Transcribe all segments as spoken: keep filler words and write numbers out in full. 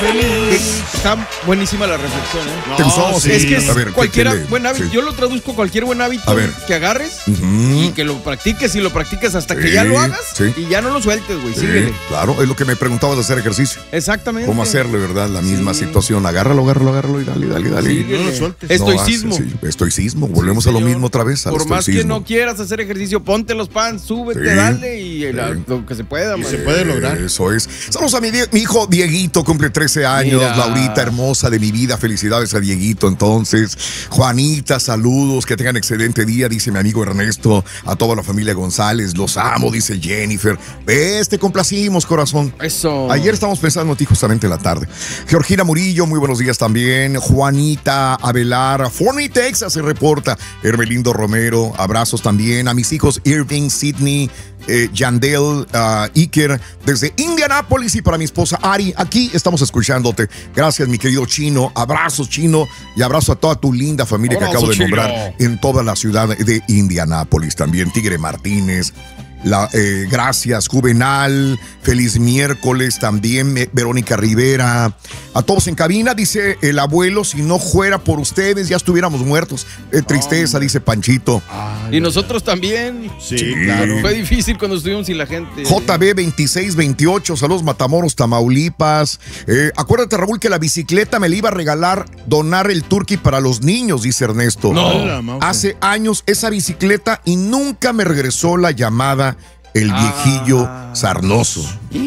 feliz. Está buenísima la reflexión, ¿eh? No, ¿te gustó? Sí. Es que es a ver, cualquiera ¿qué, qué buen hábito. sí. Yo lo traduzco cualquier buen hábito a ver. que agarres uh-huh. y que lo practiques y lo practiques hasta sí, que ya lo hagas sí. y ya no lo sueltes, güey. Sí, síguele. claro, es lo que me preguntabas de hacer ejercicio. Exactamente. ¿Cómo hacerle, verdad? La misma sí. situación. Agárralo, agárralo, agárralo y dale, dale, dale. Sí, no lo sueltes. Estoicismo. No, sí, estoicismo. Volvemos sí, a lo mismo otra vez. Al Por más que estoicismo. no quieras hacer ejercicio, ponte los pants, súbete, Sí, dale y sí. la, lo que se pueda. Y man. se puede lograr. Eso es. Saludos a mi, mi hijo Dieguito, cumple trece años. Mira. Laurita, hermosa de mi vida. Felicidades a Dieguito, entonces. Juanita, saludos. Que tengan excelente día, dice mi amigo Ernesto. A toda la familia González. Los amo, dice Jennifer. Ves, te complacimos, corazón. Eso. Ayer estábamos pensando en ti justamente en la tarde. Georgina Murillo, muy buenos días también. Juanita Avelar, Forney, Texas se reporta. Hermelindo Romero, abrazos también. A mis hijos Irving, Sidney, eh, Yandel, uh, Iker, desde Indianápolis, y para mi esposa Ari, aquí estamos escuchándote. Gracias, mi querido Chino. Abrazos, Chino, y abrazo a toda tu linda familia Abrazo, que acabo de Chino. nombrar en toda la ciudad de Indianápolis. También Tigre Martínez. La, eh, gracias, Juvenal, feliz miércoles también, eh, Verónica Rivera, a todos en cabina, dice el abuelo, si no fuera por ustedes ya estuviéramos muertos, eh, tristeza, oh, dice Panchito. Ay, y nosotros también. Sí, sí, claro. Fue difícil cuando estuvimos sin la gente. J B veintiséis veintiocho, saludos Matamoros, Tamaulipas. Eh, acuérdate, Raúl, que la bicicleta me la iba a regalar, donar el Turkey para los niños, dice Ernesto. No. Hace años esa bicicleta y nunca me regresó la llamada el viejillo ah. sarnoso.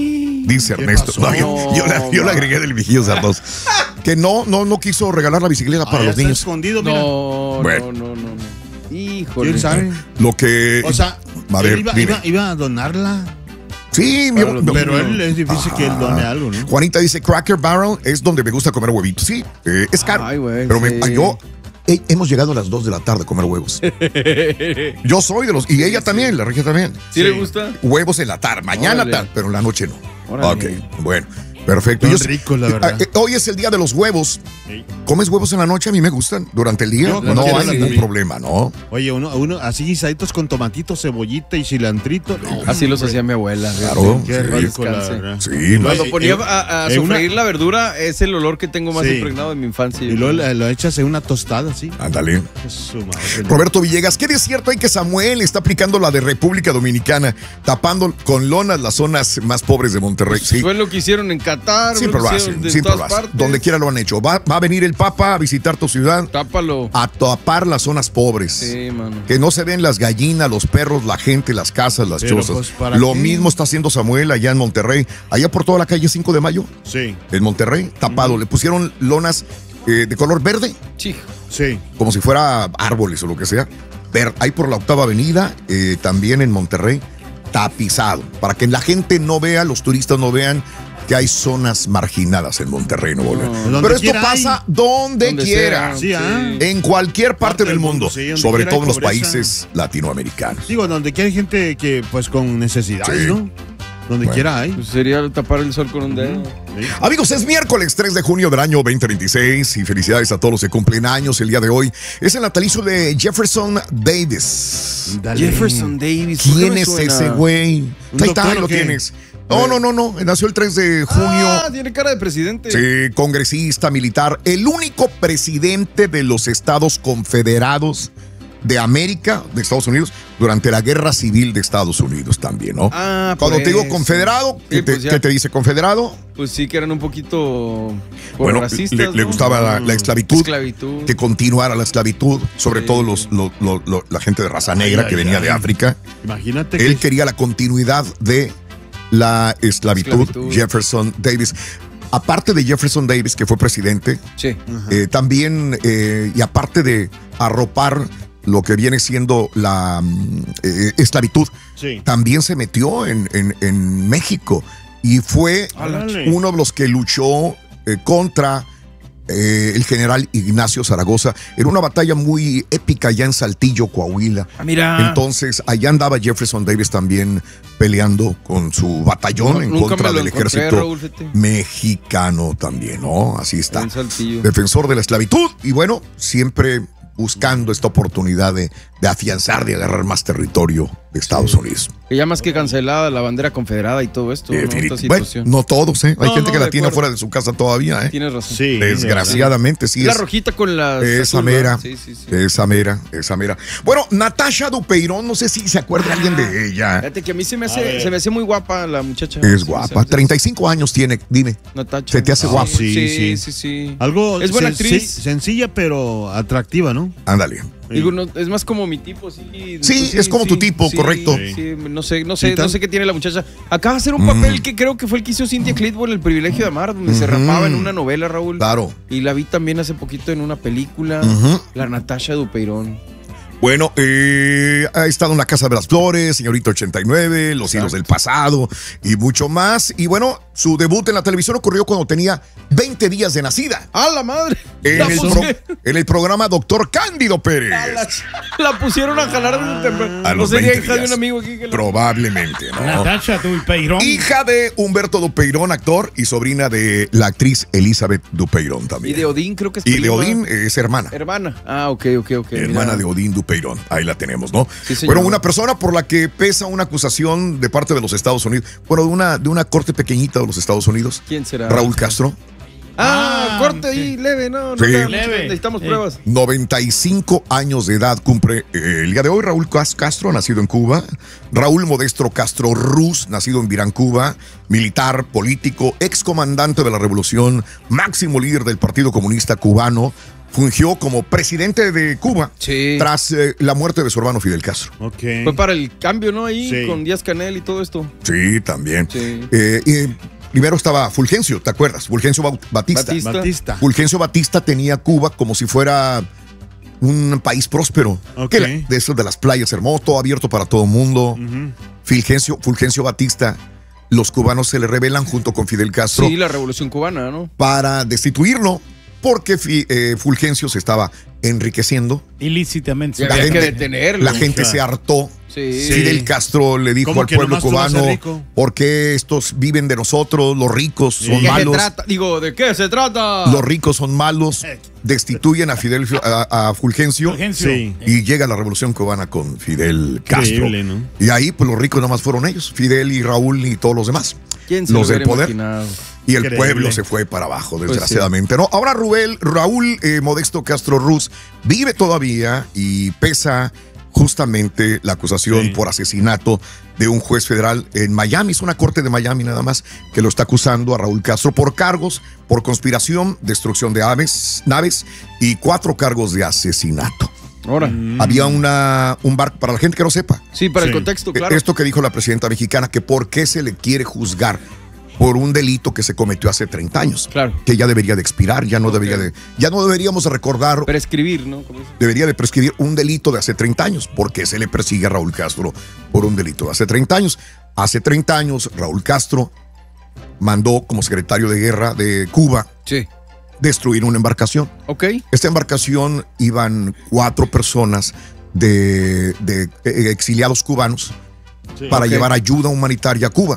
Dice Ernesto. No, yo, yo, la, yo la agregué del viejillo sarnoso. Que no, no, no quiso regalar la bicicleta ah, para los niños. Escondido, mira. No, bueno. no, no, no, no. Híjole. ¿Quién sabe? Lo que. O sea, a ver, iba, iba, iba a donarla. Sí, mi, pero, pero él es difícil ah, que él done algo, ¿no? Juanita dice, Cracker Barrel es donde me gusta comer huevitos. Sí, eh, es caro. Ay, güey, pero sí. me, yo... Hey, hemos llegado a las dos de la tarde a comer huevos. Yo soy de los... Y ella sí, también, sí. La Regia también. ¿Sí, sí le gusta? Huevos en la tarde, mañana tarde, pero en la noche no. Órale. Ok, bueno. Perfecto. Son ricos, la verdad. Eh, hoy es el día de los huevos. Sí. ¿Comes huevos en la noche? A mí me gustan. Durante el día no, no hay ningún sí. problema, ¿no? Oye, uno, uno así guisaditos con tomatitos, cebollita y cilantrito. No, así los hacía mi abuela. Claro. Qué rico, la verdad. Sí. Cuando ponía a, a sofreír una... la verdura, es el olor que tengo más sí. impregnado de mi infancia. Y luego lo, lo echas en una tostada, ¿sí? Ándale. Madre, Roberto Villegas, ¿qué de cierto hay que Samuel está aplicando la de República Dominicana, tapando con lonas las zonas más pobres de Monterrey? Sí. Fue lo que hicieron en Qatar. Siempre lo hacen, siempre lo hacen. Donde quiera lo han hecho. Va, va a venir el Papa a visitar tu ciudad. Tápalo. A tapar las zonas pobres. Sí, mano. Que no se ven las gallinas, los perros, la gente, las casas, las Pero chozas. Pues, lo qué? mismo está haciendo Samuel allá en Monterrey. Allá por toda la calle cinco de mayo. Sí. En Monterrey, tapado. Mm. Le pusieron lonas eh, de color verde. Sí. Sí. Como si fuera árboles o lo que sea. Ver, ahí por la octava avenida, eh, también en Monterrey, tapizado. Para que la gente no vea, los turistas no vean que hay zonas marginadas en Monterrey, Nuevo León. No, Pero esto pasa hay. donde, donde quiera. Sí, ¿eh? En cualquier parte, parte del mundo. mundo sí, sobre todo en los países latinoamericanos. Digo, donde quiera hay gente que, pues, con necesidades, sí. ¿no? Donde bueno. quiera hay. Pues sería tapar el sol con un dedo. Sí. Amigos, es miércoles tres de junio del año veinte veintiséis y felicidades a todos los que cumplen años el día de hoy. Es el natalicio de Jefferson Davis. Dale. Jefferson Davis. ¿Quién es ese güey? Ahí está, lo tienes. No, no, no, no. Nació el tres de junio. Ah, tiene cara de presidente. Sí, congresista, militar. El único presidente de los Estados Confederados de América, de Estados Unidos, durante la Guerra Civil de Estados Unidos también, ¿no? Ah, Cuando pues, te digo confederado, ¿qué, sí, pues te, ¿qué te dice confederado? Pues sí, que eran un poquito bueno, racistas, le, ¿no? le gustaba la, la esclavitud, esclavitud, que continuara la esclavitud, sobre sí. todo los, lo, lo, lo, la gente de raza negra ay, que ay, venía ay. de África. Imagínate. Él que... quería la continuidad de la esclavitud, esclavitud. Jefferson Davis. Aparte de Jefferson Davis, que fue presidente, sí. eh, también, eh, y aparte de arropar lo que viene siendo la eh, esclavitud, sí. también se metió en, en, en México y fue Alale. uno de los que luchó eh, contra eh, el general Ignacio Zaragoza en una batalla muy épica allá en Saltillo, Coahuila. Ah, mira. Entonces, allá andaba Jefferson Davis también peleando con su batallón no, en contra del ejército Raúl, mexicano también, ¿no? Así está. En Saltillo. Defensor de la esclavitud y bueno, siempre buscando esta oportunidad de, de afianzar, de agarrar más territorio de Estados sí. Unidos. Que ya más que cancelada la bandera confederada y todo esto. Eh, ¿no? Bueno, no todos, ¿eh? Hay no, gente no, que la tiene afuera de su casa todavía, ¿eh? Tienes razón. Sí, desgraciadamente, sí. La es, rojita con la... Esa azul, mera, sí, sí, sí. esa mera, esa mera. Bueno, Natasha Dupeirón, no sé si se acuerda ah, alguien de ella. Fíjate que a mí se me hace, se me hace muy guapa la muchacha. Es sí, guapa, treinta y cinco años tiene, dime. Natasha. ¿Se te hace ah, guapa? Sí sí. sí, sí, sí. Algo es buena sen- actriz. Sencilla, pero atractiva, ¿no? Ándale. Sí. Digo, no, es más como mi tipo, sí. Sí, pues, sí es como sí, tu tipo, sí, correcto. Sí, sí, no sé, no sé, no sé qué tiene la muchacha. Acaba de hacer un papel mm. que creo que fue el que hizo Cynthia Clitwell, El privilegio de amar, donde mm-hmm. se rapaba en una novela, Raúl. Claro. Y la vi también hace poquito en una película, mm-hmm. la Natasha Dupeirón. Bueno, eh, ha estado en La Casa de las Flores, Señorita ochenta y nueve, Los Hilos del Pasado y mucho más. Y bueno, su debut en la televisión ocurrió cuando tenía veinte días de nacida. ¡A la madre! En, la el, pro, en el programa Doctor Cándido Pérez. La, la pusieron a jalar desde temprano. A no sería hija días. de un amigo aquí que la... Probablemente, ¿no? Natasha Dupeirón. Hija de Humberto Dupeirón, actor, y sobrina de la actriz Elizabeth Dupeirón también. Y de Odín, creo que es Y prima. de Odín es hermana. Hermana. Ah, ok, ok, ok. Hermana mira. de Odín Dupeirón. Ahí la tenemos, ¿no? Sí, bueno, una persona por la que pesa una acusación de parte de los Estados Unidos. Bueno, de una, de una corte pequeñita de los Estados Unidos. ¿Quién será? Raúl Castro. Ah, ah corte ahí, sí. leve, no, no sí. leve. Necesitamos sí. pruebas. noventa y cinco años de edad cumple eh, el día de hoy Raúl Castro, nacido en Cuba. Raúl Modesto Castro Ruz, nacido en Virán, Cuba. Militar, político, excomandante de la revolución, máximo líder del Partido Comunista Cubano. Fungió como presidente de Cuba sí. tras eh, la muerte de su hermano Fidel Castro. Okay. Fue para el cambio, ¿no? Ahí sí. con Díaz-Canel y todo esto. Sí, también. Sí. Eh, y primero estaba Fulgencio, ¿te acuerdas? Fulgencio Batista. Batista. Batista. Fulgencio Batista tenía Cuba como si fuera un país próspero. Okay. Que la, de esos de las playas hermoso, todo abierto para todo el mundo. Uh-huh. Fulgencio, Fulgencio Batista, los cubanos se le rebelan junto con Fidel Castro. Sí, la revolución cubana, ¿no? Para destituirlo. Porque eh, Fulgencio se estaba enriqueciendo. Ilícitamente. La había gente, que detenerlo. La gente claro. se hartó. Sí. Fidel Castro le dijo al pueblo cubano, ¿por qué estos viven de nosotros? Los ricos son ¿De malos. Qué se trata? Digo, ¿de qué se trata? Los ricos son malos. Destituyen a Fidel a, a Fulgencio, Fulgencio. Sí. Y llega la revolución cubana con Fidel Castro. Increíble, ¿no? Y ahí pues los ricos nomás fueron ellos, Fidel y Raúl y todos los demás. ¿Quién se los lo del poder. Imaginado? Y el Increíble. pueblo se fue para abajo, desgraciadamente. Pues sí. ¿No? Ahora Rubel, Raúl eh, Modesto Castro Ruz vive todavía y pesa justamente la acusación sí. por asesinato de un juez federal en Miami. Es una corte de Miami nada más que lo está acusando a Raúl Castro por cargos por conspiración, destrucción de aves, naves y cuatro cargos de asesinato. Ahora. Mm. Había una, un barco, para la gente que no sepa. Sí, para sí. el contexto, claro. Esto que dijo la presidenta mexicana, que por qué se le quiere juzgar por un delito que se cometió hace treinta años. Claro. Que ya debería de expirar, ya no okay. debería de, ya no deberíamos de recordar. Prescribir, ¿no? Debería de prescribir un delito de hace treinta años. ¿Por qué se le persigue a Raúl Castro por un delito de hace treinta años? Hace treinta años, Raúl Castro mandó como secretario de guerra de Cuba sí. destruir una embarcación. Ok. Esta embarcación iban cuatro personas de, de eh, exiliados cubanos sí. para okay. llevar ayuda humanitaria a Cuba.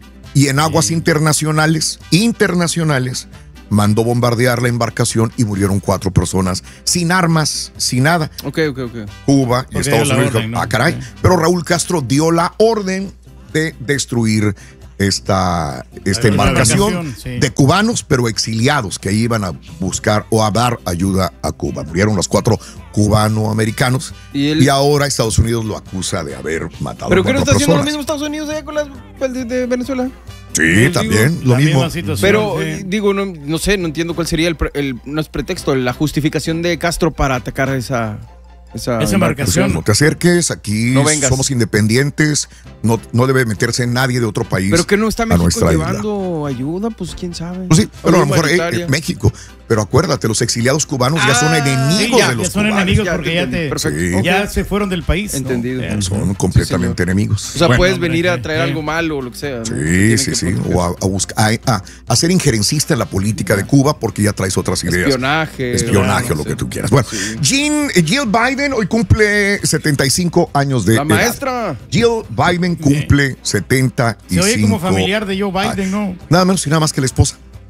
Y en aguas sí. internacionales, internacionales, mandó bombardear la embarcación y murieron cuatro personas sin armas, sin nada. Ok, ok, ok. Cuba y okay, Estados Unidos. Orden, ¿no? Ah, caray. Okay. Pero Raúl Castro dio la orden de destruir esta, esta embarcación, embarcación sí. de cubanos, pero exiliados que iban a buscar o a dar ayuda a Cuba. Murieron los cuatro cubano-americanos y, él... y ahora Estados Unidos lo acusa de haber matado ¿Pero a cuatro personas. qué no está haciendo lo mismo Estados Unidos allá con las de, de Venezuela? Sí, sí también, digo, lo mismo. Pero, sí. digo, no, no sé, no entiendo cuál sería el, el, no es pretexto, la justificación de Castro para atacar esa... Esa, esa embarcación. No te acerques, aquí no somos independientes, no, no debe meterse nadie de otro país. Pero que no está México llevando isla. ayuda, pues quién sabe. Pues sí, pero a lo mejor eh, México. Pero acuérdate, los exiliados cubanos ah, ya son enemigos ya, de los ya son cubanos. enemigos ya, porque ya, te, sí. ya se fueron del país. Entendido. ¿no? Son completamente sí, enemigos. O sea, bueno, puedes hombre, venir a traer sí. algo malo o lo que sea. ¿no? Sí, sí, sí. O a, a, buscar, a, a, a ser injerencista en la política de Cuba porque ya traes otras ideas. Espionaje. Espionaje claro, o lo sí. que tú quieras. Bueno, sí. Jean, Jill Biden hoy cumple setenta y cinco años de La edad. maestra. Jill Biden cumple sí. setenta y cinco. Se oye como familiar de Joe Biden, ¿no? Nada menos y nada más que la esposa.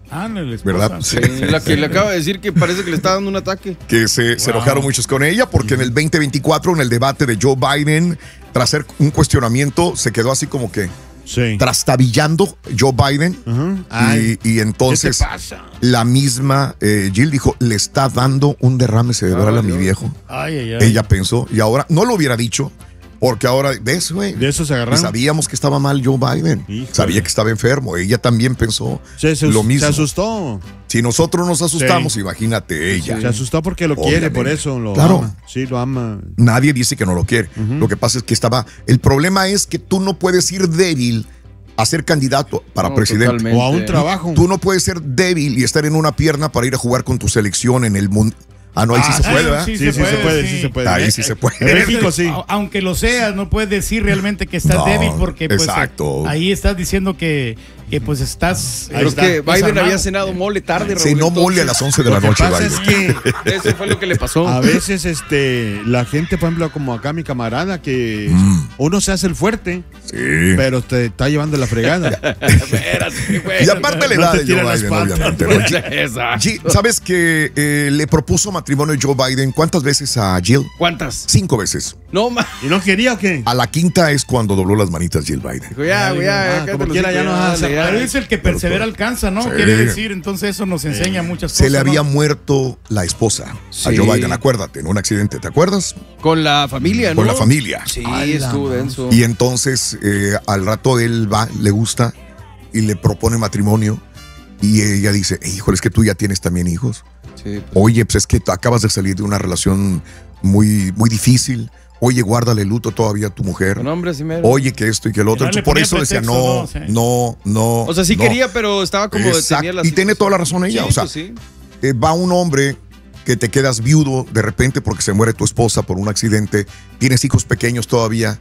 Ah, no, la esposa. ¿Verdad? Sí, la que le acaba de decir que parece que le está dando un ataque. Que se, wow. se enojaron muchos con ella porque en el veinte veinticuatro, en el debate de Joe Biden, tras hacer un cuestionamiento, se quedó así como que sí. trastabillando Joe Biden. Uh-huh. Ay, y, y entonces la misma eh, Jill dijo, le está dando un derrame cerebral oh, a mi Dios. viejo. Ay, ay, ay. Ella pensó, y ahora no lo hubiera dicho. Porque ahora, ¿ves, güey? De eso se agarraron. Y sabíamos que estaba mal Joe Biden. Híjole. Sabía que estaba enfermo. Ella también pensó se, se, lo mismo. Se asustó. Si nosotros nos asustamos, sí. imagínate ella. Sí. Se asustó porque lo Obviamente. quiere, por eso lo claro. ama. Sí, lo ama. Nadie dice que no lo quiere. Uh-huh. Lo que pasa es que estaba... El problema es que tú no puedes ir débil a ser candidato para no, presidente. Totalmente. O a un trabajo. Tú no puedes ser débil y estar en una pierna para ir a jugar con tu selección en el mundo. Ah, no, ahí sí ah, se puede, ¿verdad? Sí, sí, sí, sí, se, se puede, sí. sí se puede. Ahí sí se puede. En México sí. Aunque lo seas, no puedes decir realmente que estás no, débil porque pues exacto. ahí estás diciendo que, que pues estás... Creo está, que Biden desarmado. había cenado mole tarde, Sí, no mole a las once de la noche, Lo que pasa es que eso fue lo que le pasó. A veces este, la gente, por ejemplo, como acá mi camarada, que mm. uno se hace el fuerte, sí. pero te está llevando la fregada. Espérate, güey. Y aparte le da de Joe Biden, obviamente. ¿no? ¿Sabes que eh, le propuso matrimonio Joe Biden cuántas veces a Jill? ¿Cuántas? Cinco veces. No, ma. ¿Y no quería o qué? A la quinta es cuando dobló las manitas Jill Biden. Dijo, ya, güey, ya, ah, como quiera ya no hace. Pero es el que persevera alcanza, ¿no? Sí. Quiere decir, entonces eso nos enseña sí. muchas cosas. Se le había ¿no? muerto la esposa sí. a Joe Biden, acuérdate, en un accidente, ¿te acuerdas? Con la familia, ¿no? Con la familia. Sí, Ay, estuvo denso. Y entonces eh, al rato él va, le gusta y le propone matrimonio y ella dice, híjole, es que tú ya tienes también hijos. Sí, pues. Oye, pues es que acabas de salir de una relación muy, muy difícil. Oye, guárdale luto todavía a tu mujer. Hombre, sí me... Oye, que esto y que el otro. Entonces, por eso decía, no, no, sí. no, no. O sea, sí no. quería, pero estaba como detenida la Y tiene toda la razón ella. Sí, o sea, pues sí. eh, va un hombre que te quedas viudo de repente porque se muere tu esposa por un accidente, tienes hijos pequeños todavía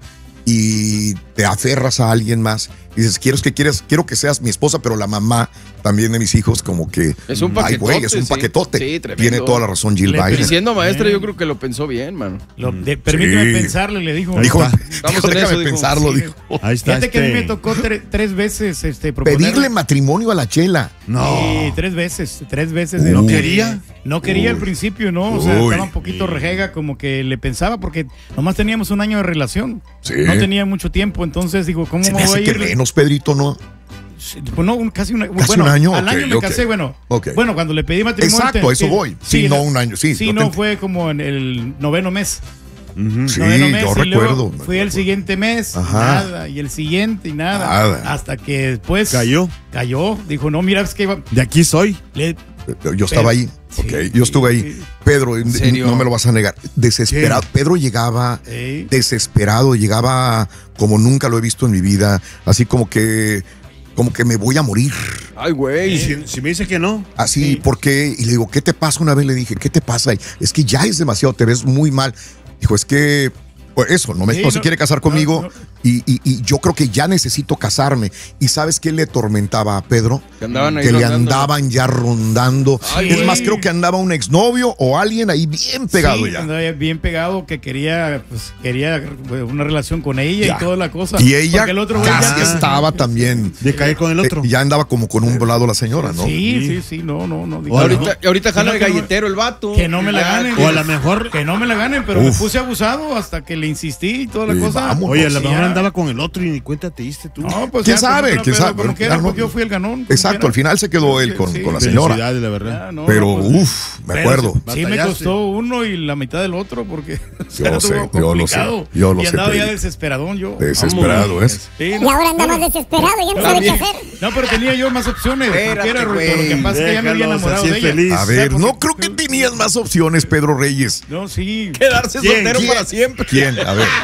y te aferras a alguien más y dices, quiero que quieras, quiero que seas mi esposa, pero la mamá también de mis hijos, como que es un paquetote. Ay, güey, es un sí. paquetote. Sí, tiene toda la razón Jill Le, Biden. Y siendo maestra, yo creo que lo pensó bien, mano. Lo, de, permíteme sí. pensarle, le dijo. Dijo, Vamos dijo, en déjame eso, pensarlo, dijo. dijo. Ahí está. Fíjate este... que a mí me tocó tre, tres veces este, proponerle. Pedirle matrimonio a la Chela. No. Sí, tres veces, tres veces. ¿No de, quería? No quería Uy. al principio, ¿no? O sea, Uy. estaba un poquito rejega, como que le pensaba, porque nomás teníamos un año de relación. Sí. No tenía mucho tiempo, entonces digo, ¿cómo Se me me voy hace a ir? que menos, Pedrito, ¿no? Pues no, un, casi, una, ¿Casi bueno, un año. Al okay, año me okay. casé, bueno. Okay. Bueno, cuando le pedí matrimonio. Exacto, a eso voy. Sí, sí, no un año. Sí, sí no, fue como en el noveno mes. Uh-huh. Sí, noveno mes, yo y recuerdo. Fui el siguiente mes, Ajá. nada. Y el siguiente, y nada. Nada. Hasta que después. Cayó. Cayó. Dijo, no, mira, es que iba. De aquí soy. Le, Yo estaba ahí, sí, okay. Yo estuve ahí. sí. Pedro, no me lo vas a negar. Desesperado. ¿Qué? Pedro llegaba sí. desesperado, llegaba como nunca lo he visto en mi vida. Así como que, como que me voy a morir. Ay, güey. Si, si me dice que no. Así, sí. ¿por qué? Y le digo, ¿qué te pasa? Una vez le dije, ¿qué te pasa? Es que ya es demasiado, te ves muy mal. Dijo, es que, pues eso, no, me, sí, no, no se quiere casar conmigo. No, no. Y, y, y yo creo que ya necesito casarme. ¿Y sabes qué le atormentaba a Pedro? Que, andaban ahí que le rondando. andaban ya rondando. Ay, es güey. más, creo que andaba un exnovio o alguien ahí bien pegado sí, ya. Andaba bien pegado, que quería, pues, quería una relación con ella ya. Y toda la cosa. Y ella el otro casi ya, estaba también. De caer con el otro. Eh, ya andaba como con un lado la señora, ¿no? Sí, sí, sí, no, no, no. Digo, ahorita, no. ahorita jala no, el galletero el vato. Que no me la ganen. O a lo mejor. Que no me la ganen, pero Uf. me puse abusado hasta que le insistí y toda la sí, cosa. Vamos, Oye, a lo sí, mejor ya. andaba con el otro y ni cuenta te diste tú. No, pues ¿Quién ya, sabe? Pero, ¿Quién pero, sabe? Como quiera, Claro, porque yo fui el ganón. Exacto, quiera. al final se quedó él con, sí, con la señora. La verdad. Ya, no, pero, no, pues, uff, me pero acuerdo. Sí, me costó uno y la mitad del otro porque yo sé, yo lo sé. Yo lo y sé. andaba ya desesperadón yo. Desesperado, ¿es? Sí, y ahora anda más desesperado, ya no sabe qué hacer. No, pero tenía yo más opciones. Espérate, era, güey. Lo que pasa es que ya me había enamorado de ella. Feliz. A ver, no creo que tenías más opciones, Pedro Reyes. No, sí. Quedarse ¿Quién? soltero ¿Quién? para siempre. ¿Quién? A ver.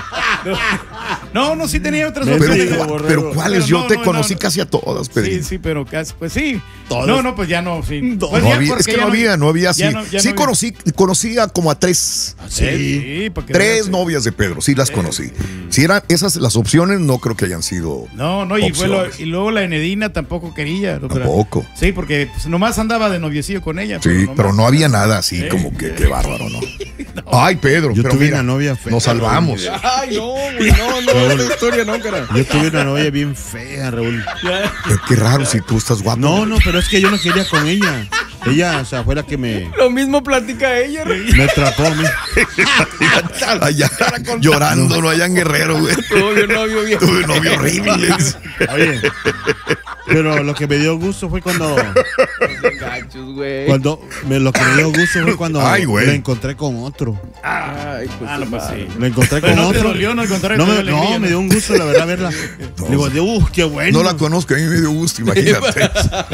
No, no, sí tenía otras Pero, opciones. pero, pero ¿cuáles? Pero Yo no, te no, conocí no, casi a todas, Pedro. Sí, sí, pero casi, pues sí. ¿Todas? No, no, pues ya no, sí. No, Pues no ya, había, es que ya no había, no había así. ya no- ya sí no- conocí, conocía como a tres. Sí. Sí, para que Tres veas. novias de Pedro, sí las conocí. Si eran esas las opciones, no creo que hayan sido. No, no, y, fue lo- opciones. y luego la Enedina tampoco quería. ¿no? Pero- Tampoco. Sí, porque pues, nomás andaba de noviecillo con ella. Sí, nomás- pero no había nada así Sí. como que qué bárbaro, ¿no? No, Ay, Pedro, Yo pero tuve mira, una novia fea. nos salvamos. Ay, no, güey, no, no, esta historia no, cara. Yo tuve una novia bien fea, Raúl. Pero qué raro si tú estás guapo. No, no, pero es que yo no quería con ella. Ella, o sea, fue la que me, Lo mismo platica ella, güey. me atrapó a mí. Allá, llorando, no allá en Guerrero, güey. Tuve un novio bien. Tuve un novio horrible. Oye, pero lo que me dio gusto fue cuando, Bien gachos, güey. cuando me, lo que me dio gusto fue cuando Ay, güey. lo encontré con otro. Ay, pues, Ah, no, pues sí. Lo encontré con Pero no te otro. dolió, no, al contrario, No, te me, dio no, alegría, me ¿no? dio un gusto, la verdad, verla. Digo, de, uh, qué bueno. No la conozco, a mí me dio gusto, imagínate.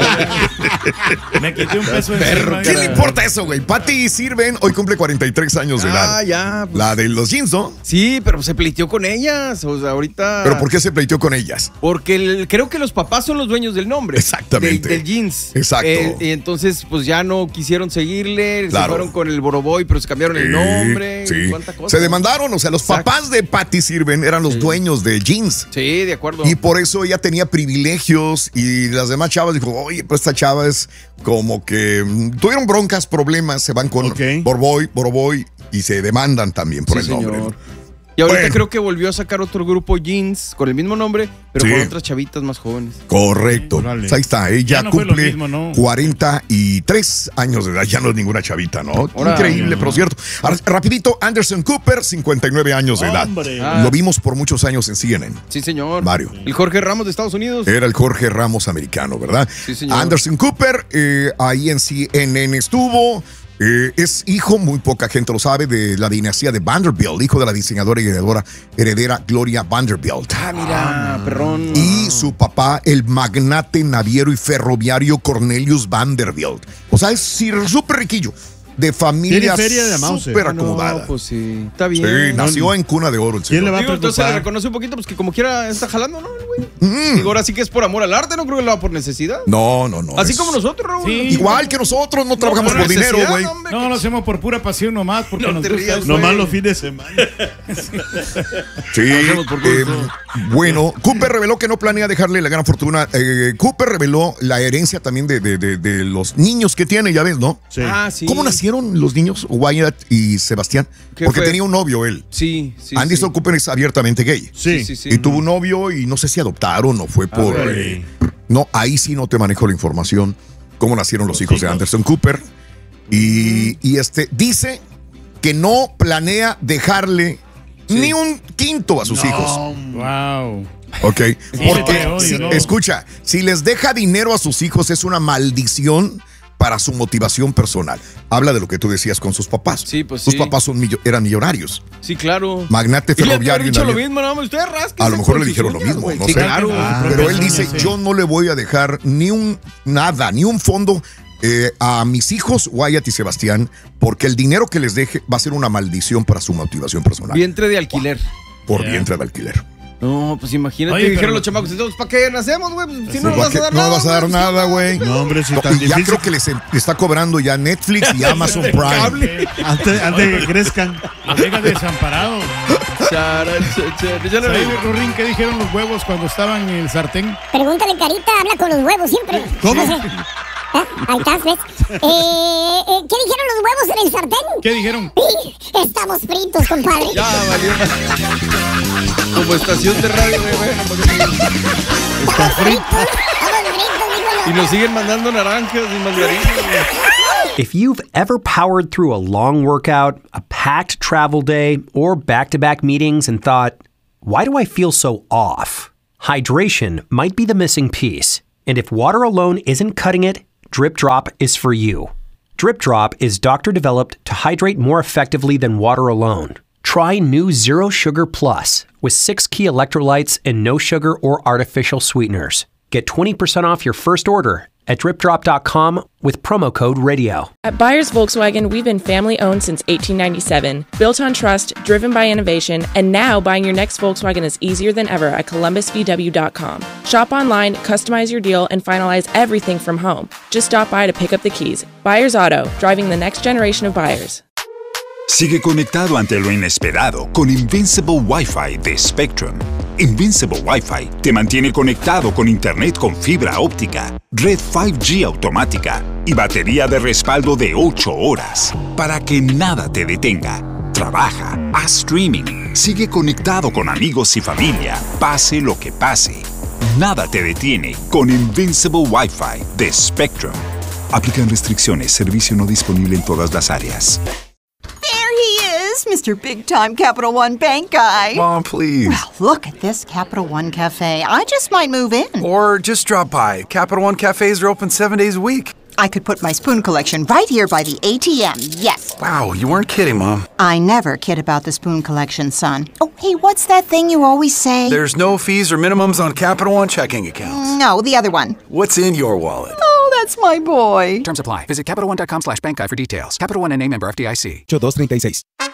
Me quité un peso de encima. ¿Qué le importa eso, güey? Patty Sirven hoy cumple cuarenta y tres años de edad. Ah, ya. pues, La de los jeans, ¿no? Sí, pero se pleiteó con ellas. O sea, ahorita. ¿Pero por qué se pleiteó con ellas? Porque el- creo que los papás son los dueños del nombre. Exactamente. Del, del jeans. Exacto. Eh, y entonces, pues ya no quisieron seguirle. Claro. Se fueron con el Boroboy, pero se cambiaron el nombre. Sí. y cuánta cosa. Se demandaron, o sea, los Exacto. papás de Patty Sirven eran los dueños de jeans. Sí, de acuerdo. Y por eso ella tenía privilegios y las demás chavas dijo, oye, pues esta chava es como que mm, tuvieron broncas, problemas, se van con Ok. Boroboy, Boroboy y se demandan también por Sí, el señor. nombre. Y ahorita Bueno. creo que volvió a sacar otro grupo jeans con el mismo nombre, pero Sí. con otras chavitas más jóvenes. Correcto. Órale. Pues ahí está, ella Ya no fue lo cumple mismo, ¿no? cuarenta y tres años de edad, ya no es ninguna chavita, ¿no? Ahora, Increíble, no. pero cierto. Ahora, rapidito, Anderson Cooper, cincuenta y nueve años de edad. Hombre. Ah. Lo vimos por muchos años en C N N. Sí, señor. Mario. El Jorge Ramos de Estados Unidos. Era el Jorge Ramos americano, ¿verdad? Sí, señor. Anderson Cooper, eh, ahí en C N N estuvo. Eh, es hijo, muy poca gente lo sabe, de la dinastía de Vanderbilt, hijo de la diseñadora y heredera, heredera Gloria Vanderbilt. Ah, mira, perrón. Y su papá, el magnate naviero y ferroviario Cornelius Vanderbilt. O sea, es súper riquillo. De familia Tiene feria de Mauser. súper Ah, no, acomodada. pues sí. Está bien. Sí, nació en cuna de oro el ¿Quién señor. le va a Digo, entonces se le preocupar? reconoce un poquito, pues que como quiera está jalando, ¿no, güey? Mm. Digo, ahora sí que es por amor al arte, no creo que lo haga por necesidad. No, no, no. Así es- como nosotros, Raúl. Sí. Igual que nosotros, no trabajamos por dinero, necesidad, güey. hombre. No, lo hacemos por pura pasión nomás, porque No nos te gusta rías, esto. güey. Nomás los fines de semana. Sí, Hacemos por gusto. eh, bueno, Cooper reveló que no planea dejarle la gran fortuna. Eh, Cooper reveló la herencia también de, de- de- de los niños que tiene, ya ves, ¿no? Sí. Ah, sí. ¿Cómo nacieron los niños, Wyatt y Sebastián? ¿Qué Porque fue? tenía un novio él. Sí, sí. Anderson sí. Cooper es abiertamente gay. Sí. Sí, sí, sí. Y tuvo un novio y no sé si adoptaron o fue por... ver. eh, no, ahí sí no te manejo la información. Cómo nacieron los hijos de Anderson Cooper. Y, y este dice que no planea dejarle ni un quinto a sus hijos. Wow. Ok, porque te odio, si- ¿no? escucha, si les deja dinero a sus hijos es una maldición para su motivación personal. Habla de lo que tú decías con sus papás. Sí, pues Sus sí. papás son millo- eran millonarios, Sí, claro. magnate Y le han de haber ferroviario. dicho lo naviero. mismo, no, hombre, usted rasque. A lo mejor le dijeron lo mismo, no sí, sé. claro. Ah, Pero él Propia dice, uña, sí. yo no le voy a dejar ni un nada, ni un fondo eh, a mis hijos, Wyatt y Sebastián, porque el dinero que les deje va a ser una maldición para su motivación personal. Vientre de alquiler. Por Ya. vientre de alquiler. No, pues imagínate, Oye, dijeron pero- los chamacos, entonces, ¿para qué nacemos, güey? Pues, si no ¿Para nos vas qué? a dar No nada. le vas a dar güey, nada, güey. No, hombre, si No, tan y ya difícil. creo que les em- está cobrando ya Netflix y Amazon Prime. Cable. Antes, antes de que crezcan. Los deja desamparados. Chara, cha, cha. Ya le ¿Sabes, digo. Rorín, qué dijeron los huevos cuando estaban en el sartén? Pregúntale, Carita, habla con los huevos siempre. ¿Cómo? No sé. ¿Ah? Ahí estás, ¿ves? Eh, eh, ¿Qué dijeron los huevos en el sartén? ¿Qué dijeron? Sí, estamos fritos, compadre. Ya valió. Como estación de radio, güey, güey. Estamos fritos. Estamos fritos, digo Y yo. nos siguen mandando naranjas y mandarinas, güey. If you've ever powered through a long workout, a packed travel day, or back to back meetings and thought, why do I feel so off? Hydration might be the missing piece. And if water alone isn't cutting it, Drip Drop is for you. Drip Drop is doctor developed to hydrate more effectively than water alone. Try new Zero Sugar Plus with six key electrolytes and no sugar or artificial sweeteners. Get twenty percent off your first order at drip drop dot com with promo code radio. At Byers Volkswagen, we've been family owned since eighteen ninety-seven, built on trust, driven by innovation, and now buying your next Volkswagen is easier than ever at columbus v w dot com. Shop online, customize your deal, and finalize everything from home. Just stop by to pick up the keys. Byers Auto, driving the next generation of buyers. Sigue conectado ante lo inesperado con Invincible Wi-Fi de Spectrum. Invincible Wi-Fi te mantiene conectado con Internet con fibra óptica, red cinco G automática y batería de respaldo de ocho horas para que nada te detenga. trabaja, haz streaming, sigue conectado con amigos y familia, pase lo que pase. Nada te detiene con Invincible Wi-Fi de Spectrum. Aplican restricciones, servicio no disponible en todas las áreas. There he is, Mister Big Time Capital One Bank guy. Mom, please. Well, look at this Capital One Cafe. I just might move in. Or just drop by. Capital One cafes are open seven days a week. I could put my spoon collection right here by the A T M, yes. Wow, you weren't kidding, Mom. I never kid about the spoon collection, son. Oh, hey, what's that thing you always say? There's no fees or minimums on Capital One checking accounts. No, the other one. What's in your wallet? Oh, that's my boy. Terms apply. Visit CapitalOne.com slash bank guy for details. Capital One N A member F D I C. ocho dos treinta y seis.